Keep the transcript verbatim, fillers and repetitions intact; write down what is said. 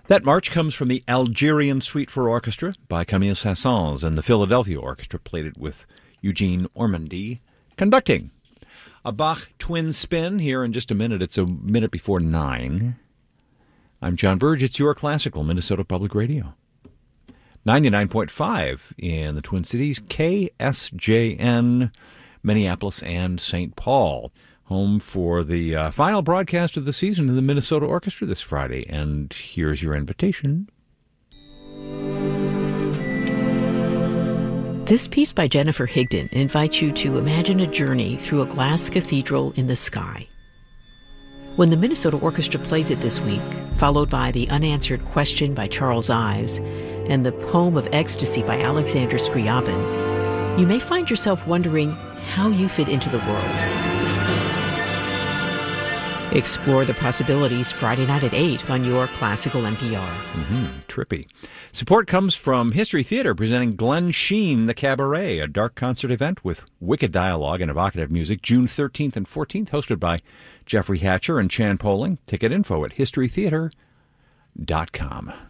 That march comes from the Algerian Suite for Orchestra by Camille Saint-Saëns, and the Philadelphia Orchestra played it with Eugene Ormandy conducting. A Bach twin spin here in just a minute. It's a minute before nine. I'm John Burge. It's your classical Minnesota Public Radio. ninety-nine point five in the Twin Cities, K S J N, Minneapolis and Saint Paul. Home for the uh, final broadcast of the season of the Minnesota Orchestra this Friday. And here's your invitation. This piece by Jennifer Higdon invites you to imagine a journey through a glass cathedral in the sky. When the Minnesota Orchestra plays it this week, followed by the Unanswered Question by Charles Ives and the Poem of Ecstasy by Alexander Scriabin, you may find yourself wondering how you fit into the world. Explore the possibilities Friday night at eight on your classical N P R. Mm-hmm. Trippy. Support comes from History Theater, presenting Glenn Sheen, The Cabaret, a dark concert event with wicked dialogue and evocative music, June thirteenth and fourteenth, hosted by Jeffrey Hatcher and Chan Poling. Ticket info at history theater dot com.